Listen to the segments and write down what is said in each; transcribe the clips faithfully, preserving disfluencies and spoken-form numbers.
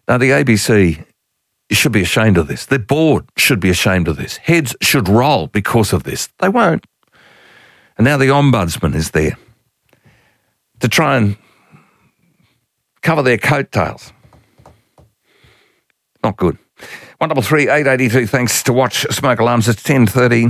Now, the A B C should be ashamed of this. The board should be ashamed of this. Heads should roll because of this. They won't. And now the Ombudsman is there to try and cover their coattails. Not good. one double three eight eight two. Thanks to Watch Smoke Alarms. It's ten thirty.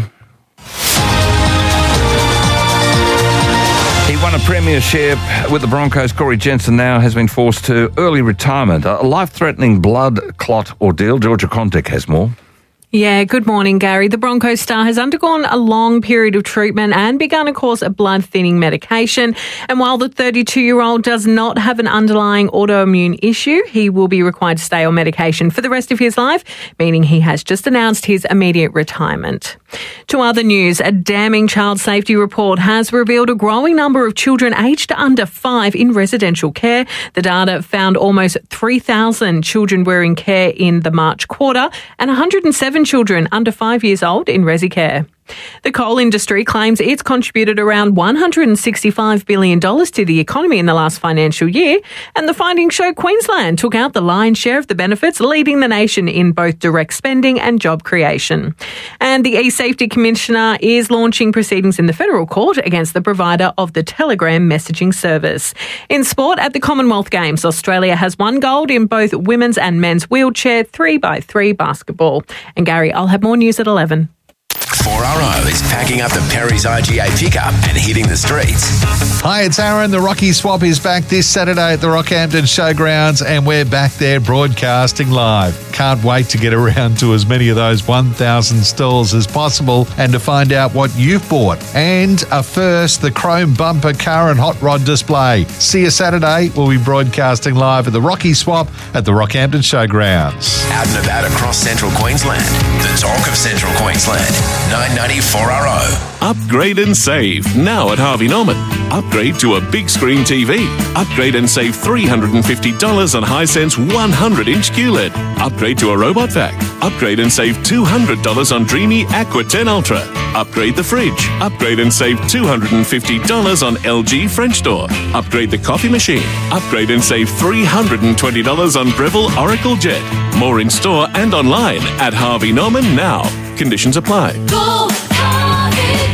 He won a premiership with the Broncos. Corey Jensen now has been forced to early retirement. A life-threatening blood clot ordeal. Georgia Contek has more. Yeah, good morning, Gary. The Broncos star has undergone a long period of treatment and begun a course of blood-thinning medication. And while the thirty-two-year-old does not have an underlying autoimmune issue, he will be required to stay on medication for the rest of his life, meaning he has just announced his immediate retirement. To other news, a damning child safety report has revealed a growing number of children aged under five in residential care. The data found almost three thousand children were in care in the March quarter and one hundred seven children under five years old in resi care. The coal industry claims it's contributed around one hundred sixty-five billion dollars to the economy in the last financial year, and the findings show Queensland took out the lion's share of the benefits, leading the nation in both direct spending and job creation. And the e-Safety Commissioner is launching proceedings in the federal court against the provider of the Telegram messaging service. In sport, at the Commonwealth Games, Australia has won gold in both women's and men's wheelchair three by three basketball. And Gary, I'll have more news at eleven. four R O is packing up the Perry's I G A pickup and hitting the streets. Hi, it's Aaron. The Rocky Swap is back this Saturday at the Rockhampton Showgrounds, and we're back there broadcasting live. Can't wait to get around to as many of those one thousand stalls as possible and to find out what you've bought. And a first, the chrome bumper car and hot rod display. See you Saturday. We'll be broadcasting live at the Rocky Swap at the Rockhampton Showgrounds. Out and about across Central Queensland. The talk of Central Queensland. nine ninety four R O. Upgrade and save now at Harvey Norman. Upgrade to a big screen T V. Upgrade and save three hundred fifty dollars on Hisense one hundred inch Q L E D. Upgrade to a robot vac. Upgrade and save two hundred dollars on Dreamy Aqua ten Ultra. Upgrade the fridge. Upgrade and save two hundred fifty dollars on L G French door. Upgrade the coffee machine. Upgrade and save three hundred twenty dollars on Breville Oracle Jet. More in store and online at Harvey Norman now. Conditions apply. Go, Harvey,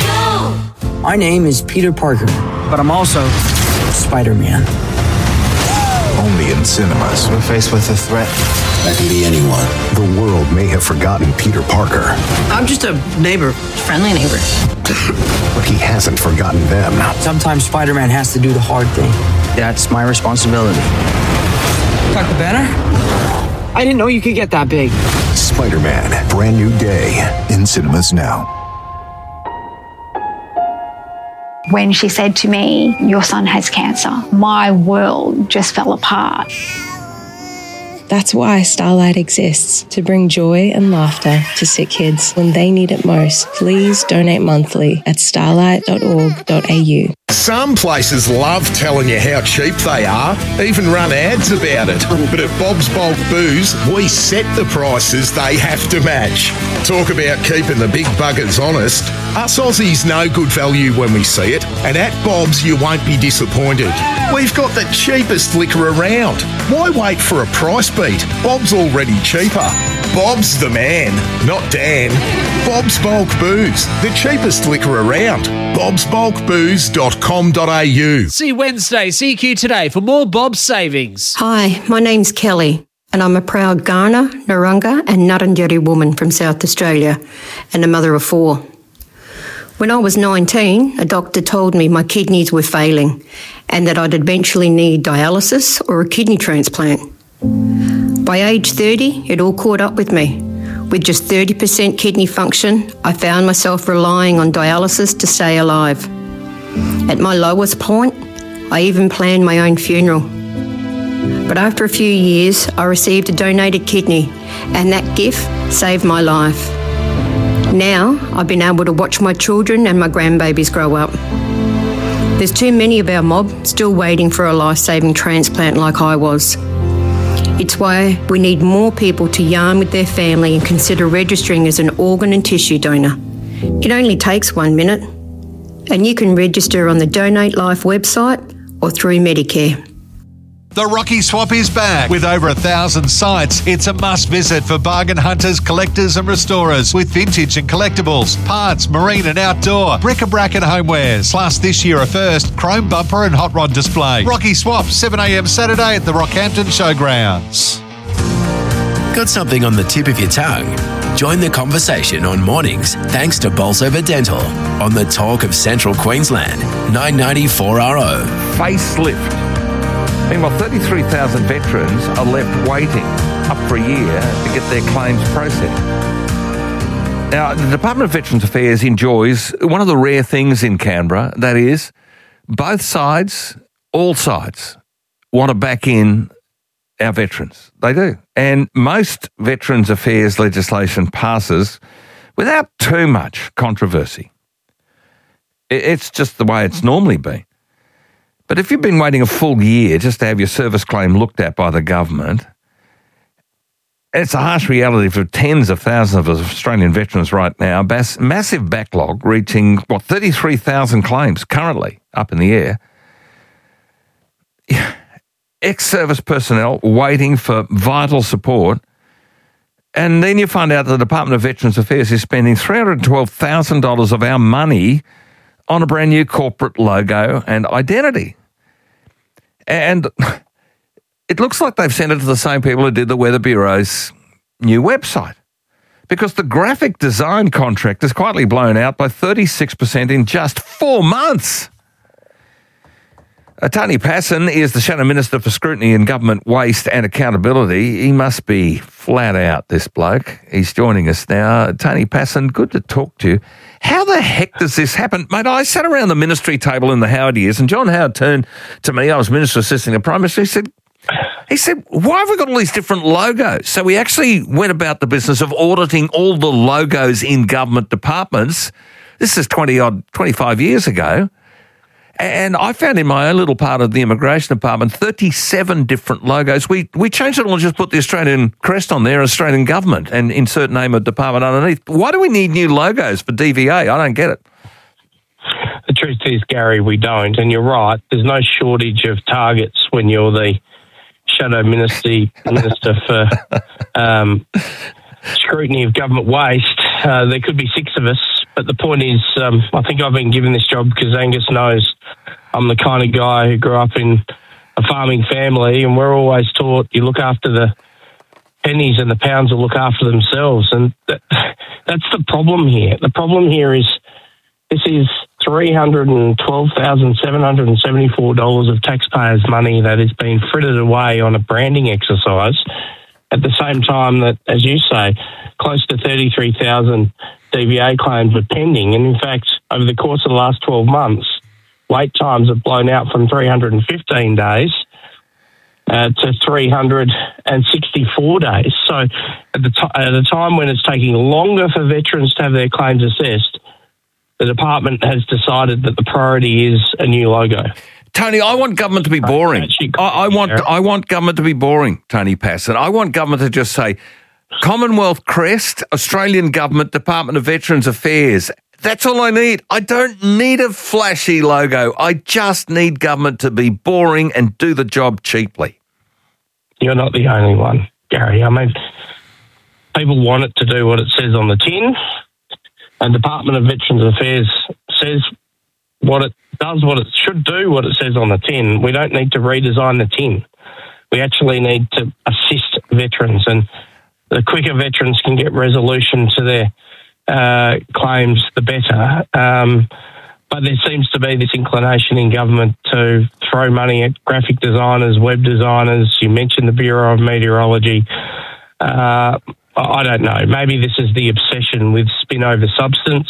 go! My name is Peter Parker, but I'm also Spider-Man. Only in cinemas. We're faced with a threat that can be anyone. The world may have forgotten Peter Parker. I'm just a neighbor, friendly neighbor. But he hasn't forgotten them. Sometimes Spider-Man has to do the hard thing. That's my responsibility. Doctor Banner? I didn't know you could get that big. Spider-Man, brand new day in cinemas now. When she said to me, "Your son has cancer," my world just fell apart. That's why Starlight exists, to bring joy and laughter to sick kids when they need it most. Please donate monthly at starlight dot org dot a u. Some places love telling you how cheap they are, even run ads about it. But at Bob's Bulk Booze, we set the prices they have to match. Talk about keeping the big buggers honest. Us Aussies know good value when we see it, and at Bob's you won't be disappointed. We've got the cheapest liquor around. Why wait for a price beat? Bob's already cheaper. Bob's the man, not Dan. Bob's Bulk Booze, the cheapest liquor around. bobs bulk booze dot com dot a u. See Wednesday, C Q today for more Bob's savings. Hi, my name's Kelly, and I'm a proud Kaurna, Narungga and Ngarrindjeri woman from South Australia and a mother of four. When I was nineteen, a doctor told me my kidneys were failing and that I'd eventually need dialysis or a kidney transplant. By age thirty, it all caught up with me. With just thirty percent kidney function, I found myself relying on dialysis to stay alive. At my lowest point, I even planned my own funeral. But after a few years, I received a donated kidney, and that gift saved my life. Now, I've been able to watch my children and my grandbabies grow up. There's too many of our mob still waiting for a life-saving transplant like I was. It's why we need more people to yarn with their family and consider registering as an organ and tissue donor. It only takes one minute, and you can register on the Donate Life website or through Medicare. The Rocky Swap is back with over a thousand sites. It's a must visit for bargain hunters, collectors and restorers with vintage and collectibles, parts, marine and outdoor, bric-a-brac and homewares. Plus this year a first, chrome bumper and hot rod display. Rocky Swap, seven a.m. Saturday at the Rockhampton Showgrounds. Got something on the tip of your tongue? Join the conversation on mornings thanks to Bolsover Dental on the Talk of Central Queensland, nine ninety four R O. Facelift. Meanwhile, thirty-three thousand veterans are left waiting up for a year to get their claims processed. Now, the Department of Veterans Affairs enjoys one of the rare things in Canberra, that is, both sides, all sides, want to back in our veterans. They do. And most Veterans Affairs legislation passes without too much controversy. It's just the way it's normally been. But if you've been waiting a full year just to have your service claim looked at by the government, it's a harsh reality for tens of thousands of Australian veterans right now. Mass, massive backlog reaching, what, thirty-three thousand claims currently up in the air. Ex-service personnel waiting for vital support. And then you find out the Department of Veterans Affairs is spending three hundred twelve thousand dollars of our money on a brand new corporate logo and identity. And it looks like they've sent it to the same people who did the Weather Bureau's new website, because the graphic design contract is quietly blown out by thirty-six percent in just four months. Uh, Tony Passon is the Shadow Minister for Scrutiny and Government Waste and Accountability. He must be flat out, this bloke. He's joining us now. Tony Passon, good to talk to you. How the heck does this happen? Mate, I sat around the ministry table in the Howard years, and John Howard turned to me. I was Minister assisting the Prime Minister. He said, he said, why have we got all these different logos? So we actually went about the business of auditing all the logos in government departments. This is twenty-odd, twenty-five years ago. And I found in my own little part of the immigration department thirty-seven different logos. We we changed it all and just put the Australian crest on there, Australian government, and insert name of department underneath. Why do we need new logos for D V A? I don't get it. The truth is, Gary, we don't. And you're right. There's no shortage of targets when you're the Shadow Minister, Minister for um, Scrutiny of Government Waste. Uh, there could be six of us. But the point is, um, I think I've been given this job because Angus knows I'm the kind of guy who grew up in a farming family, and we're always taught you look after the pennies and the pounds will look after themselves. And that, that's the problem here. The problem here is this is three hundred twelve thousand seven hundred seventy-four dollars of taxpayers' money that is being frittered away on a branding exercise at the same time that, as you say, close to thirty-three thousand D V A claims are pending. And in fact, over the course of the last twelve months, wait times have blown out from three hundred fifteen days uh, to three hundred sixty-four days. So at the, t- at a time when it's taking longer for veterans to have their claims assessed, the department has decided that the priority is a new logo. Tony, I want government to be boring. I, I want I want government to be boring, Tony Passon. I want government to just say, Commonwealth Crest, Australian Government, Department of Veterans Affairs. That's all I need. I don't need a flashy logo. I just need government to be boring and do the job cheaply. You're not the only one, Gary. I mean, people want it to do what it says on the tin. And Department of Veterans Affairs says what it does, what it should do, what it says on the tin. We don't need to redesign the tin. We actually need to assist veterans, and the quicker veterans can get resolution to their uh, claims, the better. Um, but there seems to be this inclination in government to throw money at graphic designers, web designers. You mentioned the Bureau of Meteorology. Uh, I don't know. Maybe this is the obsession with spin over substance,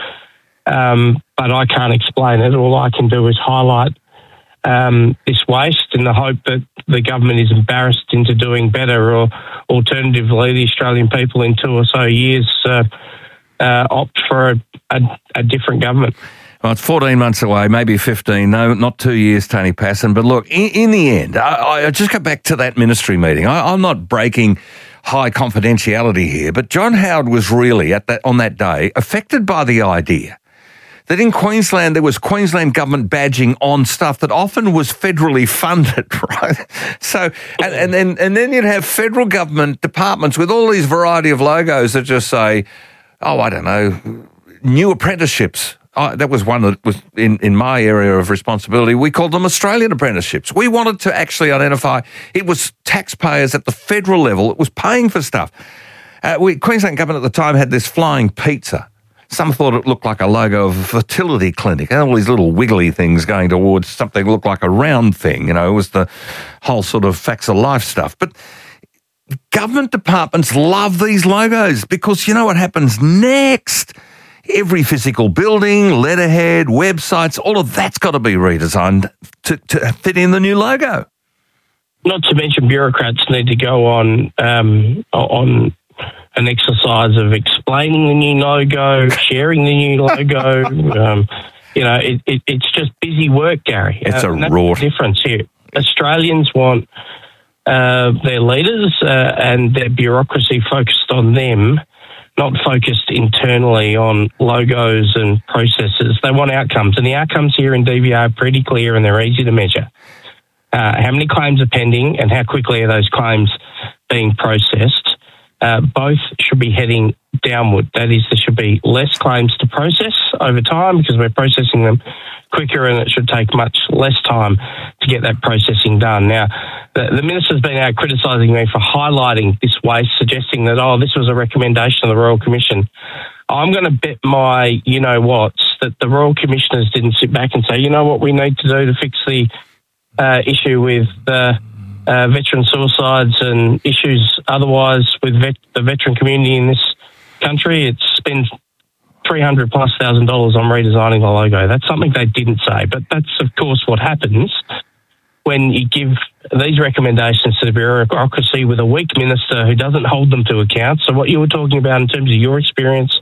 um, but I can't explain it. All I can do is highlight Um, this waste in the hope that the government is embarrassed into doing better, or alternatively the Australian people in two or so years uh, uh, opt for a, a, a different government. Well, it's fourteen months away, maybe fifteen. No, not two years, Tony Passon. But look, in, in the end, I, I just go back to that ministry meeting. I, I'm not breaking high confidentiality here, but John Howard was really, at that on that day, affected by the idea that in Queensland there was Queensland government badging on stuff that often was federally funded, right? So, and, and then and then you'd have federal government departments with all these variety of logos that just say, oh, I don't know, new apprenticeships. Oh, that was one that was in, in my area of responsibility. We called them Australian apprenticeships. We wanted to actually identify it was taxpayers at the federal level that was paying for stuff. Uh, we, Queensland government at the time had this flying pizza. Some thought it looked like a logo of a fertility clinic. And all these little wiggly things going towards something that looked like a round thing. You know, it was the whole sort of facts of life stuff. But government departments love these logos because you know what happens next? Every physical building, letterhead, websites, all of that's got to be redesigned to, to fit in the new logo. Not to mention bureaucrats need to go on um, on an exercise of explaining the new logo, sharing the new logo. um, you know, it, it, it's just busy work, Gary. It's uh, a that's rort. the difference here. Australians want uh, their leaders uh, and their bureaucracy focused on them, not focused internally on logos and processes. They want outcomes, and the outcomes here in D V A are pretty clear and they're easy to measure. Uh, how many claims are pending and how quickly are those claims being processed? Uh, both should be heading downward. That is, there should be less claims to process over time because we're processing them quicker and it should take much less time to get that processing done. Now, the, the minister's been out criticising me for highlighting this waste, suggesting that, oh, this was a recommendation of the Royal Commission. I'm going to bet my you-know-whats that the Royal Commissioners didn't sit back and say, you know what we need to do to fix the uh, issue with uh, uh, veteran suicides and issues otherwise with vet- the veteran community in this country. It's spent three hundred plus thousand dollars on redesigning the logo. That's something they didn't say, but that's of course what happens when you give these recommendations to the bureaucracy with a weak minister who doesn't hold them to account. So what you were talking about in terms of your experience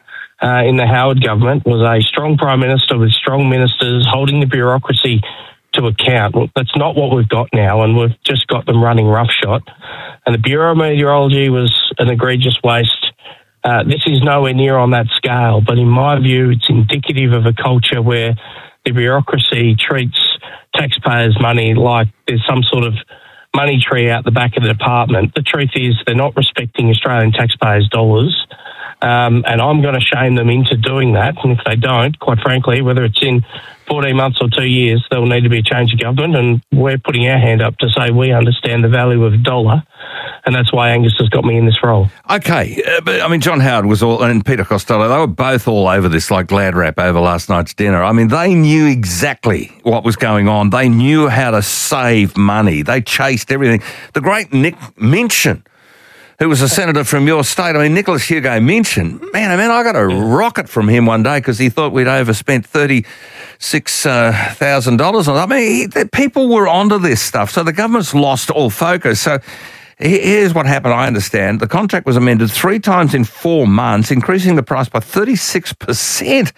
uh, in the Howard government was a strong prime minister with strong ministers holding the bureaucracy to account. Well, that's not what we've got now, and we've just got them running roughshod. And the Bureau of Meteorology was an egregious waste. Uh, this is nowhere near on that scale, but in my view, it's indicative of a culture where the bureaucracy treats taxpayers' money like there's some sort of money tree out the back of the department. The truth is they're not respecting Australian taxpayers' dollars, um, and I'm going to shame them into doing that. And if they don't, quite frankly, whether it's in fourteen months or two years, there will need to be a change of government, and we're putting our hand up to say we understand the value of a dollar, and that's why Angus has got me in this role. Okay, uh, but I mean, John Howard was all, and Peter Costello, they were both all over this like glad wrap over last night's dinner. I mean, they knew exactly what was going on. They knew how to save money. They chased everything. The great Nick Minchin, who was a senator from your state. I mean, Nicholas Hugo Minchin, man, I mean, I got a rocket from him one day because he thought we'd overspent thirty-six thousand dollars on it. I mean, he, people were onto this stuff, so the government's lost all focus. So here's what happened, I understand. The contract was amended three times in four months, increasing the price by thirty-six percent.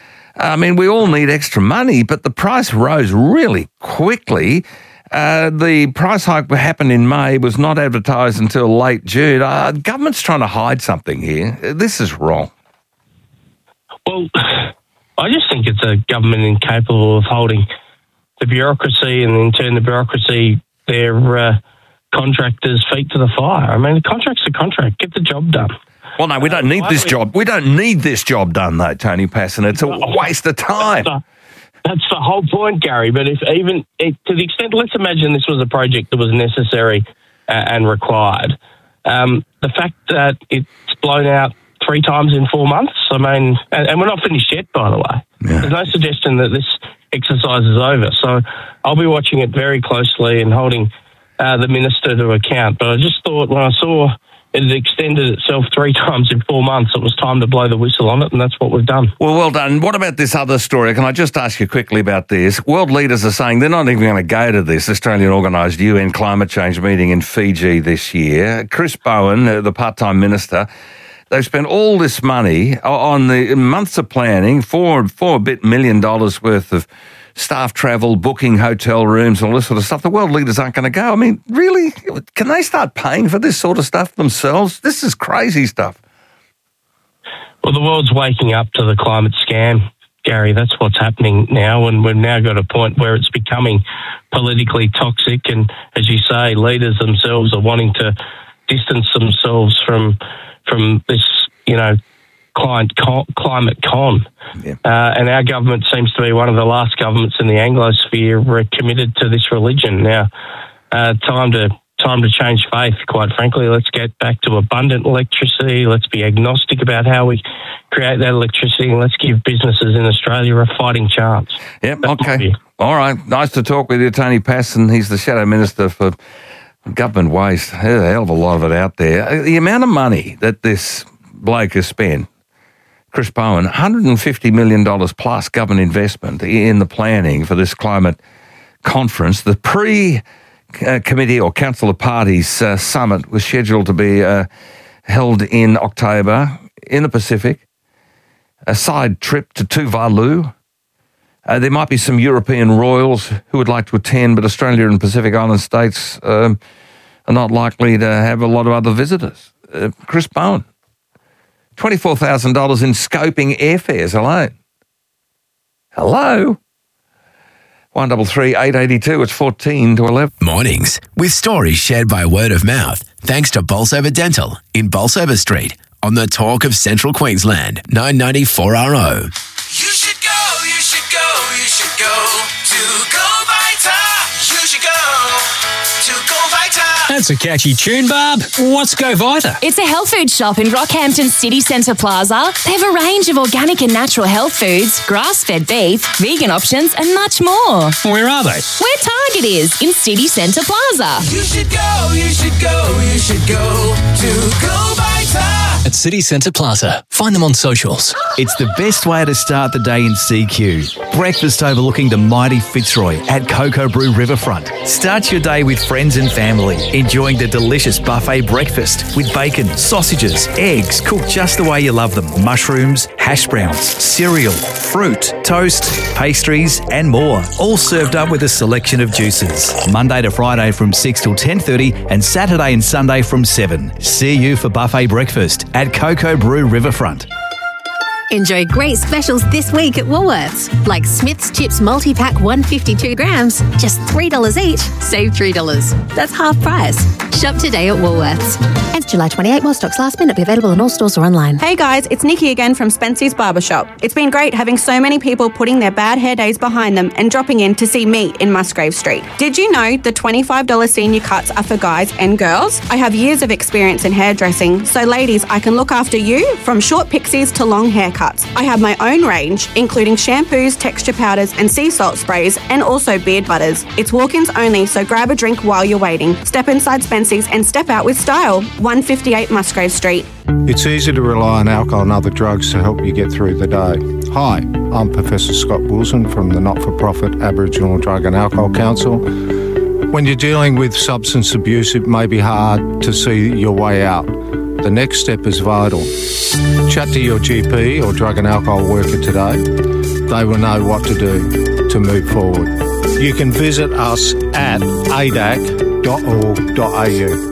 I mean, we all need extra money, but the price rose really quickly. Uh, the price hike that happened in May was not advertised until late June. Uh, government's trying to hide something here. This is wrong. Well, I just think it's a government incapable of holding the bureaucracy and in turn the bureaucracy, their uh, contractors' feet to the fire. I mean, the contract's a contract. Get the job done. Well, no, we don't need this job. We don't need this job done, though, Tony Passon. It's a waste of time. That's the whole point, Gary. But if even if, to the extent, let's imagine this was a project that was necessary uh, and required. Um, the fact that it's blown out three times in four months, I mean, and, and we're not finished yet, by the way. Yeah. There's no suggestion that this exercise is over. So I'll be watching it very closely and holding uh, the minister to account. But I just thought when I saw it had extended itself three times in four months, it was time to blow the whistle on it, and that's what we've done. Well, well done. What about this other story? Can I just ask you quickly about this? World leaders are saying they're not even going to go to this Australian-organised U N climate change meeting in Fiji this year. Chris Bowen, the part-time minister, they've spent all this money on the months of planning, four, four bit million dollars worth of staff travel, booking hotel rooms, all this sort of stuff. The world leaders aren't going to go. I mean, really? Can they start paying for this sort of stuff themselves? This is crazy stuff. Well, the world's waking up to the climate scam, Gary. That's what's happening now, and we've now got a point where it's becoming politically toxic, and as you say, leaders themselves are wanting to distance themselves from from this, you know, climate con. Climate con. Yeah. Uh, and our government seems to be one of the last governments in the Anglosphere committed to this religion. Now, uh, time to time to change faith, quite frankly. Let's get back to abundant electricity. Let's be agnostic about how we create that electricity, and let's give businesses in Australia a fighting chance. Yep, That's my okay. view. All right. Nice to talk with you, Tony Passon. He's the Shadow Minister for Government Waste. There's a hell of a lot of it out there. The amount of money that this bloke has spent, Chris Bowen, one hundred fifty million dollars plus government investment in the planning for this climate conference. The pre-committee or Council of Parties uh, summit was scheduled to be uh, held in October in the Pacific. A side trip to Tuvalu. Uh, there might be some European royals who would like to attend, but Australia and Pacific Island states um, are not likely to have a lot of other visitors. Uh, Chris Bowen. twenty-four thousand dollars in scoping airfares alone. Hello? one double three eight eight two, it's fourteen to eleven. Mornings with stories shared by word of mouth, thanks to Bolsover Dental in Bolsover Street on the Talk of Central Queensland, nine ninety four R O. You should go, you should go, you should go to Go Vita. You should go to Go Vita. That's a catchy tune, Barb. What's Go Vita? It's a health food shop in Rockhampton City Centre Plaza. They have a range of organic and natural health foods, grass-fed beef, vegan options and much more. Where are they? Where Target is, in City Centre Plaza. You should go, you should go, you should go to Go Vita. At City Centre Plaza. Find them on socials. It's the best way to start the day in C Q. Breakfast overlooking the mighty Fitzroy at Cocoa Brew Riverfront. Start your day with friends and family, enjoying the delicious buffet breakfast with bacon, sausages, eggs cooked just the way you love them, mushrooms, hash browns, cereal, fruit, toast, pastries and more. All served up with a selection of juices. Monday to Friday from six till ten thirty and Saturday and Sunday from seven. See you for buffet breakfast at Cocoa Brew Riverfront. Enjoy great specials this week at Woolworths, like Smith's Chips multi-pack one hundred fifty-two grams, just three dollars each, save three dollars. That's half price. Shop today at Woolworths. Ends July twenty-eighth, while stocks last, may not be available in all stores or online. Hey guys, it's Nikki again from Spency's Barbershop. It's been great having so many people putting their bad hair days behind them and dropping in to see me in Musgrave Street. Did you know the twenty-five dollars senior cuts are for guys and girls? I have years of experience in hairdressing, so ladies, I can look after you from short pixies to long haircuts. I have my own range, including shampoos, texture powders and sea salt sprays, and also beard butters. It's walk-ins only, so grab a drink while you're waiting. Step inside Spency's and step out with style. one fifty-eight Musgrave Street. It's easy to rely on alcohol and other drugs to help you get through the day. Hi, I'm Professor Scott Wilson from the not-for-profit Aboriginal Drug and Alcohol Council. When you're dealing with substance abuse, it may be hard to see your way out. The next step is vital. Chat to your G P or drug and alcohol worker today. They will know what to do to move forward. You can visit us at a d a c dot org dot a u.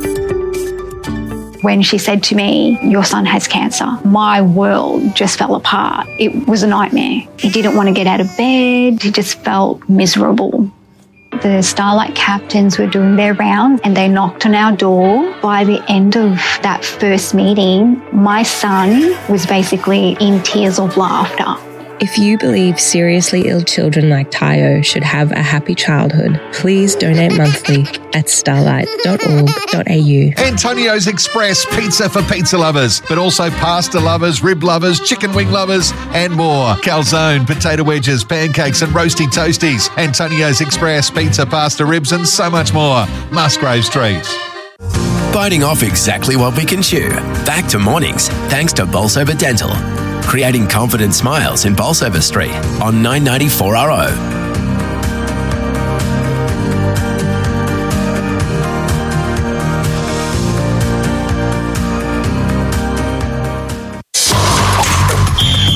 When she said to me, your son has cancer, my world just fell apart. It was a nightmare. He didn't want to get out of bed. He just felt miserable. The Starlight captains were doing their rounds and they knocked on our door. By the end of that first meeting, my son was basically in tears of laughter. If you believe seriously ill children like Tayo should have a happy childhood, please donate monthly at starlight dot org dot a u. Antonio's Express, pizza for pizza lovers, but also pasta lovers, rib lovers, chicken wing lovers, and more. Calzone, potato wedges, pancakes, and roasty toasties. Antonio's Express, pizza, pasta, ribs, and so much more. Musgrave Street. Biting off exactly what we can chew. Back to mornings, thanks to Bolsover Dental. Creating confident smiles in Bolsover Street on nine ninety-four R O. A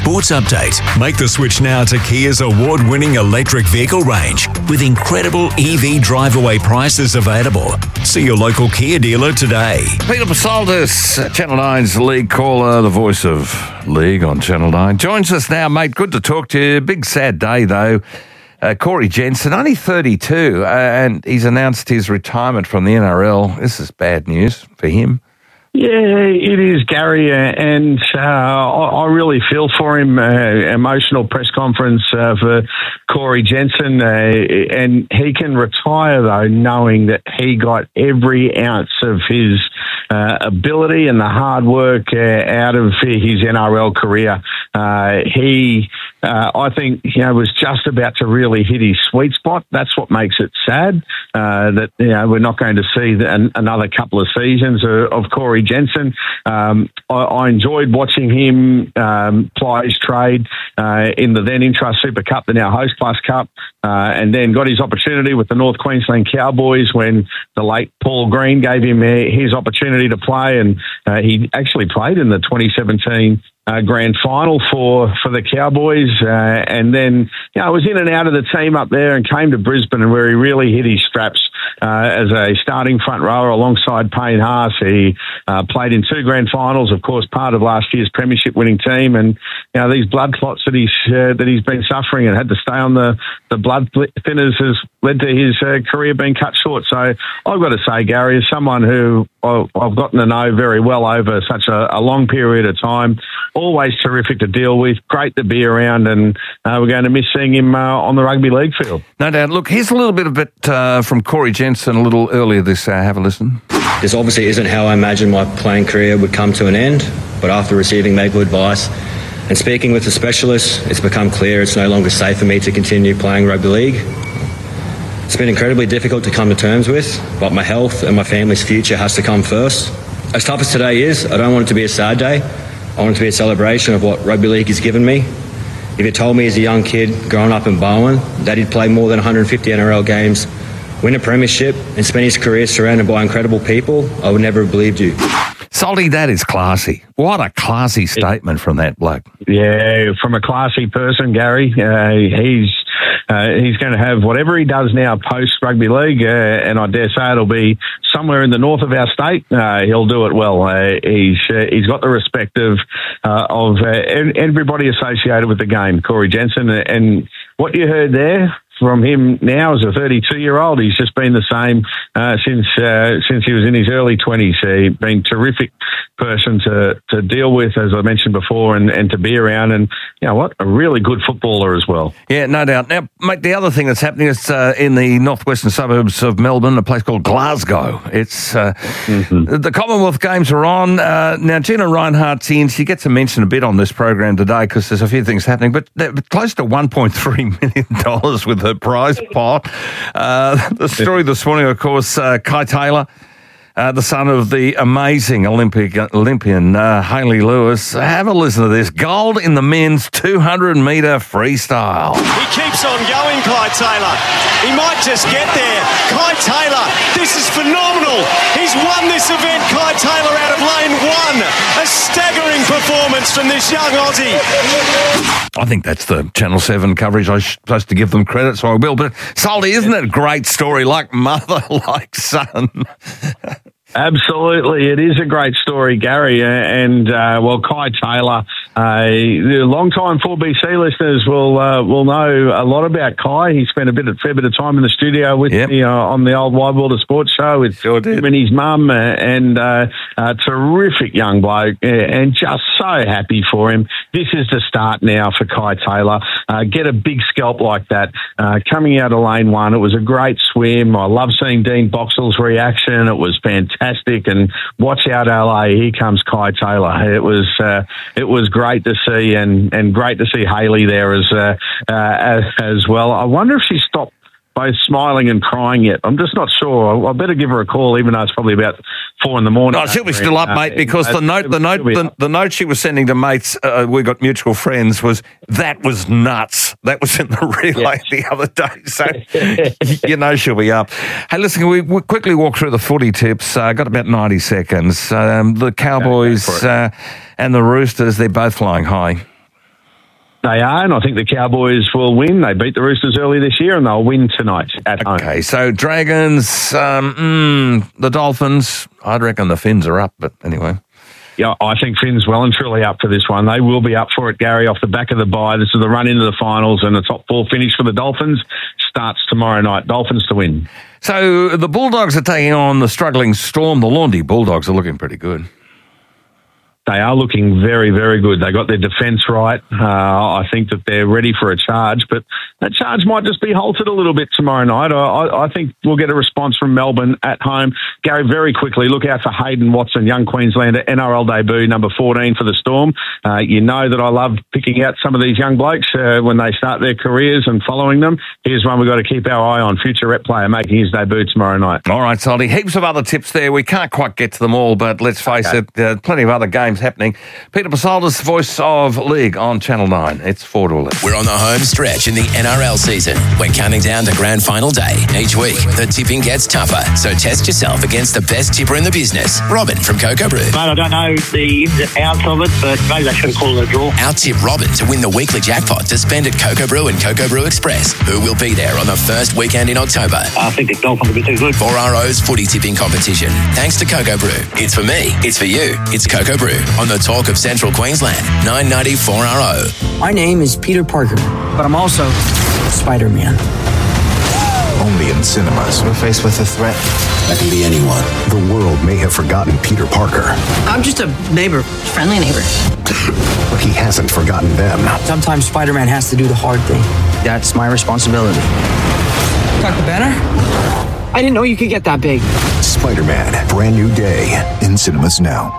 Sports Update. Make the switch now to Kia's award-winning electric vehicle range with incredible E V drive-away prices available. See your local Kia dealer today. Peter Pasaldis, Channel nine's league caller, the voice of league on Channel nine, joins us now, mate. Good to talk to you. Big sad day, though. Uh, Corey Jensen, only thirty-two, uh, and he's announced his retirement from the N R L. This is bad news for him. Yeah, it is, Gary, uh, and uh, I, I really feel for him. Uh, emotional press conference uh, for Corey Jensen, uh, and he can retire, though, knowing that he got every ounce of his uh, ability and the hard work uh, out of his N R L career. Uh, he, uh, I think, you know, was just about to really hit his sweet spot. That's what makes it sad, uh, that, you know, we're not going to see the, an, another couple of seasons of, of Corey Jensen. Um, I, I enjoyed watching him um, ply his trade uh, in the then Intrust Super Cup, the now Host Plus Cup, uh, and then got his opportunity with the North Queensland Cowboys when the late Paul Green gave him uh, his opportunity to play, and uh, he actually played in the twenty seventeen Uh, grand final for, for the Cowboys, uh, and then you know, was in and out of the team up there and came to Brisbane, and where he really hit his straps uh, as a starting front rower alongside Payne Haas. He uh, played in two grand finals, of course, part of last year's premiership winning team, and you know, these blood clots that he's uh, that he's been suffering and had to stay on the, the blood thinners has led to his uh, career being cut short. So I've got to say, Gary, as someone who I've gotten to know very well over such a, a long period of time, always terrific to deal with, great to be around, and uh, we're going to miss seeing him uh, on the rugby league field. No doubt. Look, here's a little bit of it uh, from Corey Jensen a little earlier this hour. Have a listen. This obviously isn't how I imagined my playing career would come to an end, but after receiving medical advice and speaking with a specialist, it's become clear it's no longer safe for me to continue playing rugby league. It's been incredibly difficult to come to terms with, but my health and my family's future has to come first. As tough as today is, I don't want it to be a sad day. I want it to be a celebration of what rugby league has given me. If you told me as a young kid growing up in Barwon that he'd play more than one hundred fifty N R L games, win a premiership and spend his career surrounded by incredible people, I would never have believed you. Salty, that is classy. What a classy statement from that bloke. Yeah, from a classy person, Gary. Uh, he's uh, he's going to have whatever he does now post rugby league, uh, and I dare say it'll be somewhere in the north of our state. Uh, he'll do it well. Uh, he's uh, he's got the respect of uh, of uh, everybody associated with the game, Corey Jensen, and what you heard there from him now as a thirty-two-year-old, he's just been the same uh, since uh, since he was in his early twenties. He's been a terrific person to, to deal with, as I mentioned before, and, and to be around. And you know what, a really good footballer as well. Yeah, no doubt. Now, mate, the other thing that's happening is uh, in the northwestern suburbs of Melbourne, a place called Glasgow. It's uh, mm-hmm. the Commonwealth Games are on. Uh, now, Gina Reinhardt's in. She gets to mention a bit on this program today because there's a few things happening, but close to one point three million dollars with her prize pot. Uh, the story this morning, of course, uh, Kai Taylor, uh, the son of the amazing Olympic Olympian uh, Hayley Lewis. Have a listen to this. Gold in the men's two hundred metre freestyle. He keeps on going, Kai Taylor. He might just get there. Kai Taylor, this is phenomenal. He's won this event, Kai Taylor, out of lane one. A staggering performance from this young Aussie. I think that's the Channel seven coverage. I'm supposed to give them credit, so I will. But, Salty, isn't it a great story? Like mother, like son. Absolutely. It is a great story, Gary. And, uh, well, Kai Taylor, uh, the long-time four B C listeners will uh, will know a lot about Kai. He spent a bit, a fair bit of time in the studio with yep. me uh, on the old Wide World of Sports show with sure did. him and his mum, uh, and uh, a terrific young bloke, uh, and just so happy for him. This is the start now for Kai Taylor. Uh, get a big scalp like that. Uh, coming out of lane one, it was a great swim. I love seeing Dean Boxall's reaction. It was fantastic. And watch out, L A. Here comes Kai Taylor. It was uh, it was great to see, and, and great to see Hayley there as uh, uh, as, as well. I wonder if she stopped both smiling and crying yet. I'm just not sure. I better give her a call, even though it's probably about four in the morning. Oh, she'll be still up, mate, because the note, the note, the, the note she was sending to mates, uh, we got mutual friends, was that was nuts. That was in the relay yeah. the other day, so you know she'll be up. Hey, listen, we, we quickly walk through the footy tips. Uh, got about ninety seconds. Um, the Cowboys uh, and the Roosters, they're both flying high. They are, and I think the Cowboys will win. They beat the Roosters early this year, and they'll win tonight at home. Okay, so Dragons, um, mm, the Dolphins, I'd reckon the Finns are up, but anyway. Yeah, I think Finn's well and truly up for this one. They will be up for it, Gary, off the back of the bye. This is the run into the finals, and the top four finish for the Dolphins starts tomorrow night. Dolphins to win. So the Bulldogs are taking on the struggling Storm. The Laundry Bulldogs are looking pretty good. They are looking very, very good. They got their defence right. Uh, I think that they're ready for a charge, but that charge might just be halted a little bit tomorrow night. I, I think we'll get a response from Melbourne at home. Gary, very quickly, look out for Hayden Watson, young Queenslander, N R L debut, number fourteen for the Storm. Uh, you know that I love picking out some of these young blokes uh, when they start their careers and following them. Here's one we've got to keep our eye on, future rep player making his debut tomorrow night. All right, Solly, heaps of other tips there. We can't quite get to them all, but let's face Okay. it, uh, plenty of other games happening. Peter Pasoldes, voice of League on Channel nine. It's four to eleven. We're on the home stretch in the N R L season. We're counting down to grand final day. Each week, the tipping gets tougher, so test yourself against the best tipper in the business. Robin from Cocoa Brew. Mate, I don't know the ins and outs of it, but maybe they should call it a draw. Out-tip Robin to win the weekly jackpot to spend at Cocoa Brew and Cocoa Brew Express. Who will be there on the first weekend in October? I think the Dolphins will be too good. four R O's footy tipping competition. Thanks to Cocoa Brew. It's for me. It's for you. It's Cocoa Brew on the talk of Central Queensland. nine ninety four R O. My name is Peter Parker, but I'm also Spider-Man. Only in cinemas. We're faced with a threat. That can be anyone. The world may have forgotten Peter Parker. I'm just a neighbor, friendly neighbor. But he hasn't forgotten them. Sometimes Spider-Man has to do the hard thing. That's my responsibility. Doctor Banner? I didn't know you could get that big. Spider-Man, brand new day in cinemas now.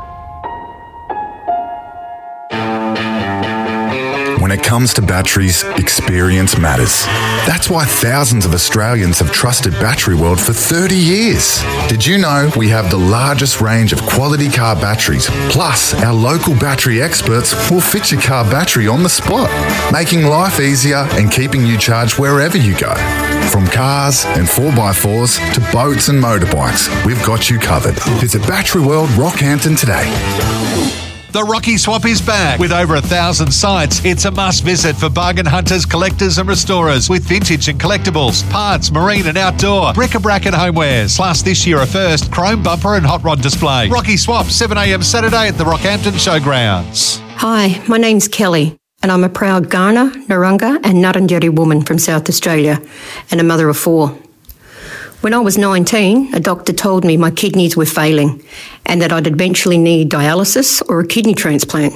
When it comes to batteries, experience matters. That's why thousands of Australians have trusted Battery World for thirty years. Did you know we have the largest range of quality car batteries? Plus, our local battery experts will fit your car battery on the spot, making life easier and keeping you charged wherever you go. From cars and four by fours to boats and motorbikes, we've got you covered. Visit Battery World Rockhampton today. The Rocky Swap is back with over a thousand sites. It's a must visit for bargain hunters, collectors and restorers with vintage and collectibles, parts, marine and outdoor, bric-a-brac and homewares. Plus this year a first, chrome bumper and hot rod display. Rocky Swap, seven a.m. Saturday at the Rockhampton Showgrounds. Hi, my name's Kelly, and I'm a proud Kaurna, Narungga and Ngarrindjeri woman from South Australia and a mother of four. When I was nineteen, a doctor told me my kidneys were failing and that I'd eventually need dialysis or a kidney transplant.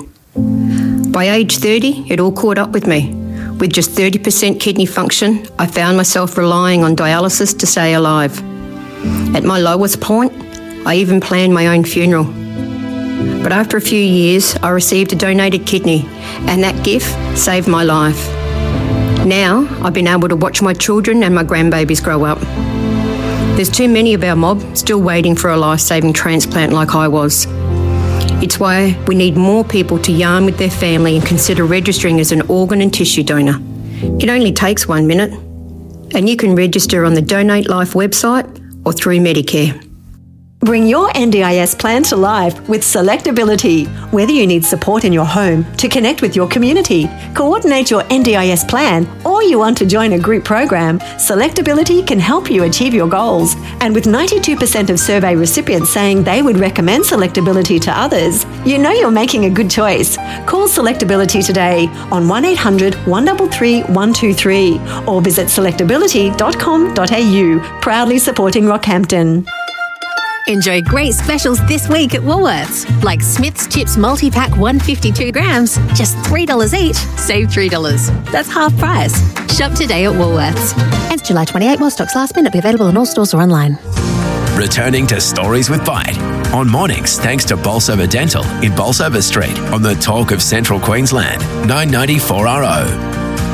By age thirty, it all caught up with me. With just thirty percent kidney function, I found myself relying on dialysis to stay alive. At my lowest point, I even planned my own funeral. But after a few years, I received a donated kidney, and that gift saved my life. Now, I've been able to watch my children and my grandbabies grow up. There's too many of our mob still waiting for a life-saving transplant like I was. It's why we need more people to yarn with their family and consider registering as an organ and tissue donor. It only takes one minute, and you can register on the Donate Life website or through Medicare. Bring your N D I S plan to life with Selectability. Whether you need support in your home, to connect with your community, coordinate your N D I S plan, or you want to join a group program, Selectability can help you achieve your goals. And with ninety-two percent of survey recipients saying they would recommend Selectability to others, you know you're making a good choice. Call Selectability today on one eight hundred, one three three, one two three or visit selectability dot com dot a u. Proudly supporting Rockhampton. Enjoy great specials this week at Woolworths, like Smith's Chips multi-pack one hundred fifty-two grams, just three dollars each, save three dollars. That's half price. Shop today at Woolworths. Ends July twenty-eighth while stocks last. May not be available in all stores or online. Returning to Stories with Bite on mornings thanks to Bolsover Dental in Bolsover Street on the talk of Central Queensland, nine ninety four R O.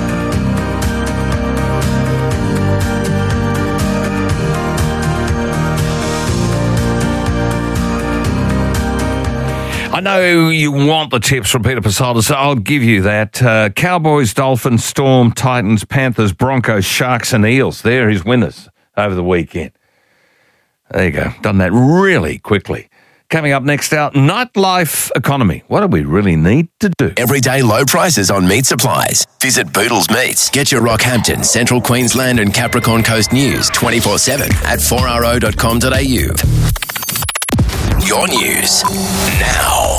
I know you want the tips from Peter Pasoldes, so I'll give you that. Uh, Cowboys, Dolphins, Storm, Titans, Panthers, Broncos, Sharks and Eels. They're his winners over the weekend. There you go. Done that really quickly. Coming up next, our nightlife economy. What do we really need to do? Everyday low prices on meat supplies. Visit Boodles Meats. Get your Rockhampton, Central Queensland and Capricorn Coast news twenty-four seven at four r o dot com dot a u. Your news now.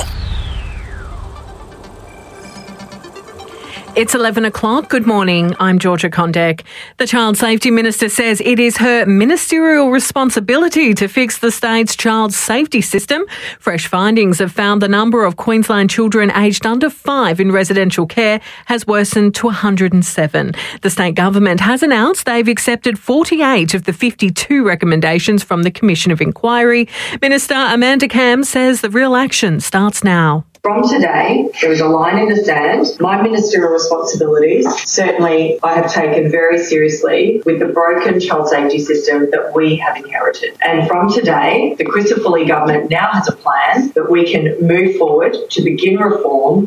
It's eleven o'clock. Good morning. I'm Georgia Condek. The Child Safety Minister says it is her ministerial responsibility to fix the state's child safety system. Fresh findings have found the number of Queensland children aged under five in residential care has worsened to one hundred seven. The state government has announced they've accepted forty-eight of the fifty-two recommendations from the Commission of Inquiry. Minister Amanda Cam says the real action starts now. From today, there is a line in the sand. My ministerial responsibilities, certainly I have taken very seriously with the broken child safety system that we have inherited. And from today, the Christopher Foley government now has a plan that we can move forward to begin reform.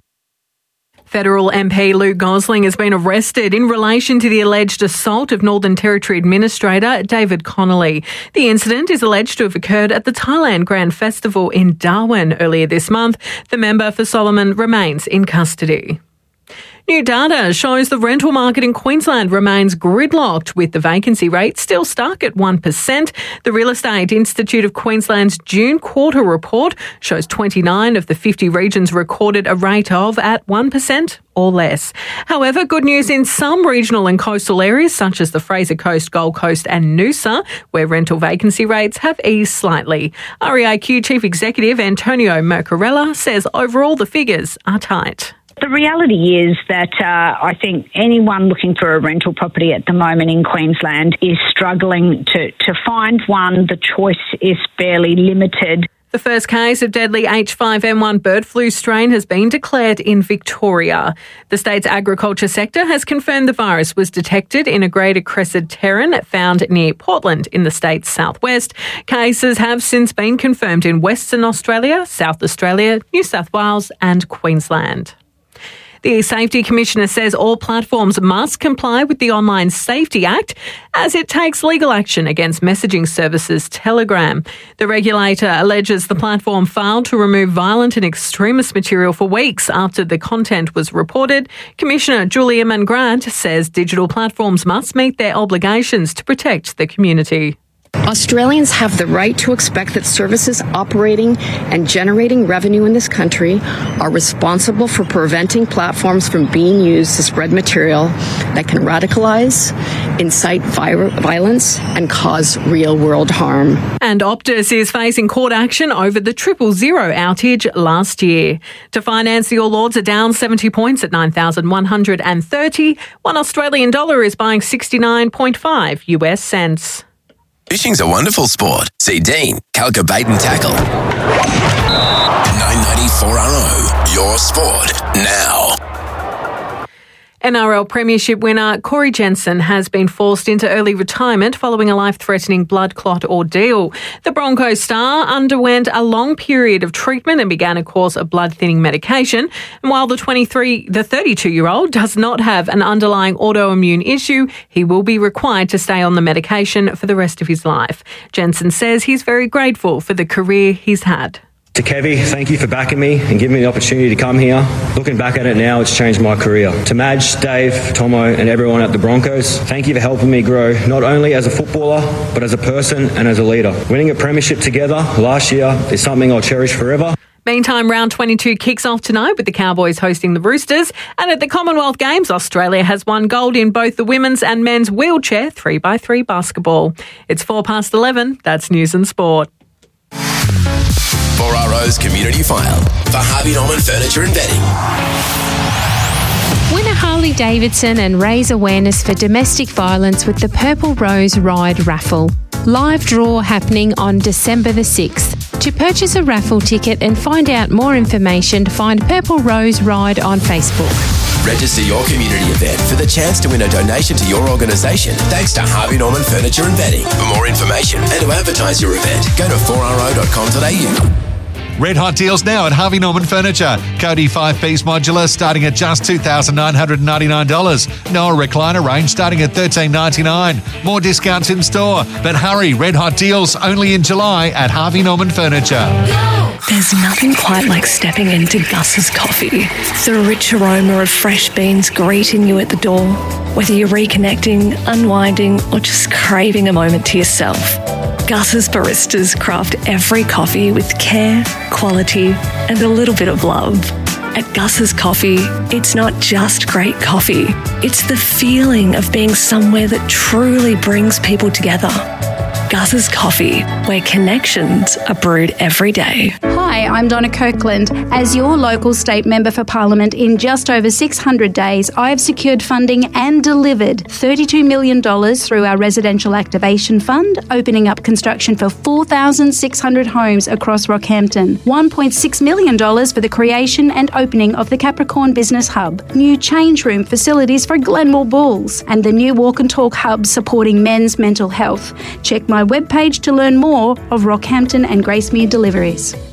Federal M P Luke Gosling has been arrested in relation to the alleged assault of Northern Territory Administrator David Connolly. The incident is alleged to have occurred at the Thailand Grand Festival in Darwin earlier this month. The member for Solomon remains in custody. New data shows the rental market in Queensland remains gridlocked, with the vacancy rate still stuck at one percent. The Real Estate Institute of Queensland's June quarter report shows twenty-nine of the fifty regions recorded a rate of at one percent or less. However, good news in some regional and coastal areas such as the Fraser Coast, Gold Coast and Noosa, where rental vacancy rates have eased slightly. R E A Q Chief Executive Antonio Mercarella says overall the figures are tight. The reality is that uh, I think anyone looking for a rental property at the moment in Queensland is struggling to, to find one. The choice is fairly limited. The first case of deadly H five N one bird flu strain has been declared in Victoria. The state's agriculture sector has confirmed the virus was detected in a greater crested terran found near Portland in the state's southwest. Cases have since been confirmed in Western Australia, South Australia, New South Wales and Queensland. The Safety Commissioner says all platforms must comply with the Online Safety Act as it takes legal action against messaging services Telegram. The regulator alleges the platform failed to remove violent and extremist material for weeks after the content was reported. Commissioner Julia Mangrant says digital platforms must meet their obligations to protect the community. Australians have the right to expect that services operating and generating revenue in this country are responsible for preventing platforms from being used to spread material that can radicalize, incite violence, and cause real-world harm. And Optus is facing court action over the triple zero outage last year. To finance the All Ords are down seventy points at nine thousand one hundred thirty. One Australian dollar is buying sixty-nine point five U S cents. Fishing's a wonderful sport. See Dean, Calca Bait and Tackle. nine ninety-four R O, your sport now. N R L Premiership winner Corey Jensen has been forced into early retirement following a life-threatening blood clot ordeal. The Broncos star underwent a long period of treatment and began a course of blood-thinning medication. And while the twenty-three, the thirty-two-year-old does not have an underlying autoimmune issue, he will be required to stay on the medication for the rest of his life. Jensen says he's very grateful for the career he's had. To Kevy, thank you for backing me and giving me the opportunity to come here. Looking back at it now, it's changed my career. To Madge, Dave, Tomo and everyone at the Broncos, thank you for helping me grow not only as a footballer, but as a person and as a leader. Winning a premiership together last year is something I'll cherish forever. Meantime, round twenty-two kicks off tonight with the Cowboys hosting the Roosters. And at the Commonwealth Games, Australia has won gold in both the women's and men's wheelchair three by three basketball. It's four past eleven. That's News and Sport. four R O's Community File for Harvey Norman Furniture and Bedding. Win a Harley Davidson and raise awareness for domestic violence with the Purple Rose Ride raffle. Live draw happening on December the sixth. To purchase a raffle ticket and find out more information, find Purple Rose Ride on Facebook. Register your community event for the chance to win a donation to your organisation thanks to Harvey Norman Furniture and Bedding. For more information and to advertise your event, go to four r o dot com dot a u. Red hot deals now at Harvey Norman Furniture. Cody five-piece modular starting at just two thousand nine hundred ninety-nine dollars. Noah recliner range starting at thirteen ninety-nine. More discounts in store. But hurry, red hot deals only in July at Harvey Norman Furniture. There's nothing quite like stepping into Gus's Coffee. The rich aroma of fresh beans greeting you at the door, whether you're reconnecting, unwinding, or just craving a moment to yourself. Gus's baristas craft every coffee with care, quality, and a little bit of love. At Gus's Coffee, it's not just great coffee, it's the feeling of being somewhere that truly brings people together. Gus's Coffee, where connections are brewed every day. Hi, I'm Donna Kirkland. As your local state member for Parliament in just over six hundred days, I have secured funding and delivered thirty-two million dollars through our Residential Activation Fund, opening up construction for four thousand six hundred homes across Rockhampton, one point six million dollars for the creation and opening of the Capricorn Business Hub, new change room facilities for Glenmore Bulls, and the new Walk and Talk Hub supporting men's mental health. Check my webpage to learn more of Rockhampton and Gracemere deliveries.